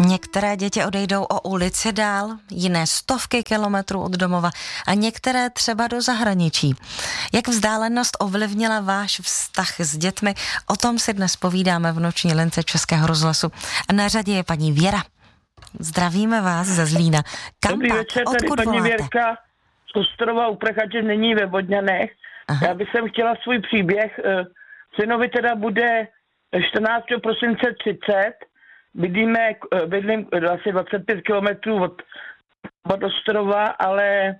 Některé děti odejdou o ulici dál, jiné stovky kilometrů od domova a některé třeba do zahraničí. Jak vzdálenost ovlivnila váš vztah s dětmi, o tom si dnes povídáme v noční lince Českého rozhlasu. A na řadě je paní Věra. Zdravíme vás ze Zlína. Kam Dobrý pak? večer, tady Odkud paní voláte? Věrka z Ostrova u Prachatic, není ve Vodňanech. Aha. Já bych chtěla svůj příběh. Synovi teda bude 14. prosince 30. Bydlím asi 25 kilometrů od Ostrova, ale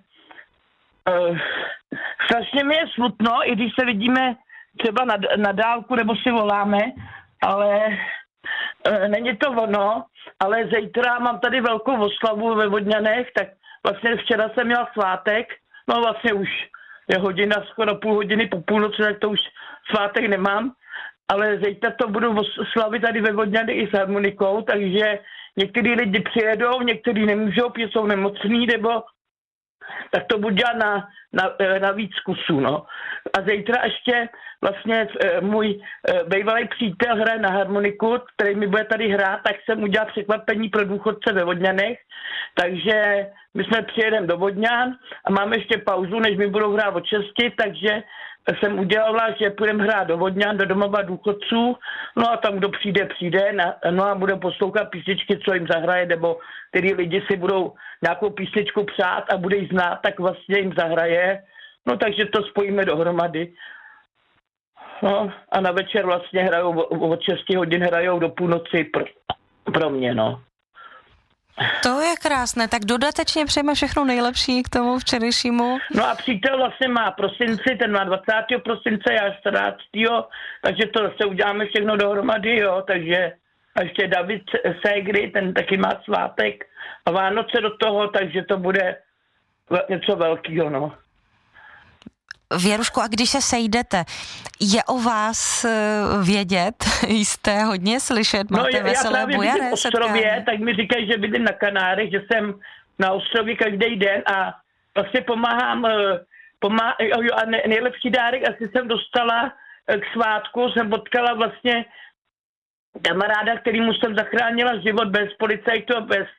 strašně mi je smutno, i když se vidíme třeba na dálku, nebo si voláme, ale není to ono, ale zítra mám tady velkou oslavu ve Vodňanech, tak vlastně včera jsem měla svátek, no vlastně už je hodina, skoro půl hodiny po půlnoci, tak to už svátek nemám, ale zítra to budu slavit tady ve Vodňanech i s harmonikou, takže některý lidi přijedou, některý nemůžou, protože jsou nemocní, nebo tak to budu dělat na víc kusů, no. A zítra ještě vlastně můj bývalý přítel hraje na harmoniku, který mi bude tady hrát, tak jsem udělal překvapení pro důchodce ve Vodňanech, takže my jsme přijedeme do Vodňan a máme ještě pauzu, než mi budou hrát od 6, takže jsem udělala, že půjdeme hrát do Vodňan, do domova důchodců, no a tam, kdo přijde, no a budou poslouchat písničky, co jim zahraje, nebo který lidi si budou nějakou písničku přát a bude jí znát, tak vlastně jim zahraje, no takže to spojíme dohromady. No a na večer vlastně hrajou od 6 hodin, hrajou do půlnoci pro mě, no. To je krásné, tak dodatečně přejeme všechno nejlepší k tomu včerejšímu. No a přítel vlastně má prosinci, ten má 20. prosince, já 14. Takže to zase uděláme všechno dohromady, jo, takže a ještě David Ségry, ten taky má svátek a Vánoce do toho, takže to bude něco velkýho, no. Věruško, a když se sejdete, je o vás vědět? Jste hodně slyšet? Máte veselé bujare v Ostrově, tak mi říkají, že bydlím na Kanárech, že jsem na ostrově každý den a vlastně pomáhám a nejlepší dárek asi jsem dostala k svátku, jsem potkala vlastně kamaráda, kterýmu jsem zachránila život bez policajtu a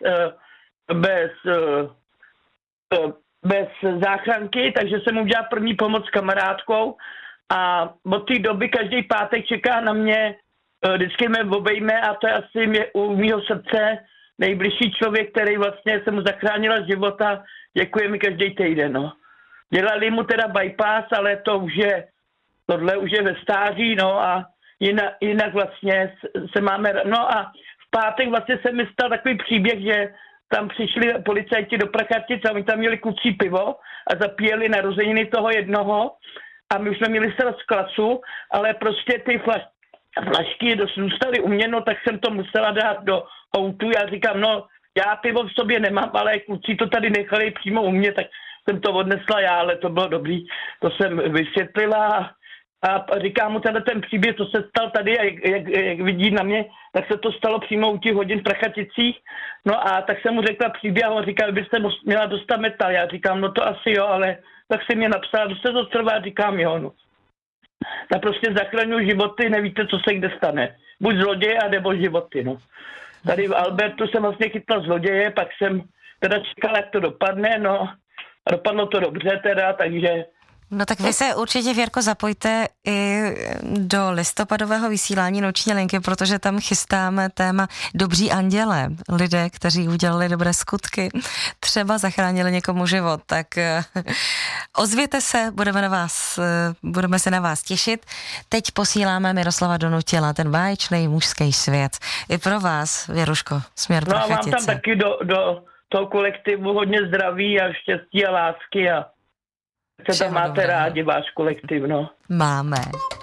bez záchranky, takže jsem udělala první pomoc s kamarádkou a od té doby každý pátek čeká na mě, vždycky mě obejme a to je asi u mýho srdce nejbližší člověk, který vlastně jsem mu zachránila život a děkuje mi každý týden, no. Dělali mu teda bypass, ale tohle už je ve stáří, no a jinak vlastně se máme, no a v pátek vlastně se mi stal takový příběh, že tam přišli policajti do Prachatic a oni tam měli kucí pivo a zapíjeli narozeniny toho jednoho a my už jsme měli z klasu, ale prostě ty flašky zůstaly u mě, no tak jsem to musela dát do autu. Já říkám, no já pivo v sobě nemám, ale kluci to tady nechali přímo u mě, tak jsem to odnesla já, ale to bylo dobrý. To jsem vysvětlila a říkám mu ten příběh, co se stal tady a jak vidí na mě, tak se to stalo přímo u těch hodin v Prachaticích. No a tak jsem mu řekla příběh a on říkal, byste měla dostat metal. Já říkám, no to asi jo, ale tak si mě napsala, kdo se to trvá, říkám jo, no. Tak prostě zachraňuji životy, nevíte, co se kde stane. Buď zloděje, nebo životy, no. Tady v Albertu jsem vlastně chytla zloděje, pak jsem teda čekala, jak to dopadne, no. A dopadlo to dobře teda, takže... No tak vy se určitě, Věrko, zapojte i do listopadového vysílání Noční linky, protože tam chystáme téma Dobří andělé. Lidé, kteří udělali dobré skutky, třeba zachránili někomu život. Tak ozvěte se, budeme se na vás těšit. Teď posíláme Miroslava Donutila, ten báječný mužský svět. I pro vás, Věruško, směr Prachatice. No a mám tam taky do toho kolektivu hodně zdraví a štěstí a lásky a se tam máte rádi, váš kolektiv, no. Máme.